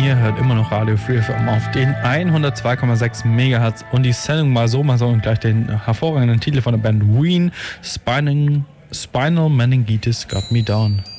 ihr hört immer noch Radio Free FM auf den 102,6 MHz und die Sendung mal so und gleich den hervorragenden Titel von der Band Ween, Spinal Meningitis Got Me Down.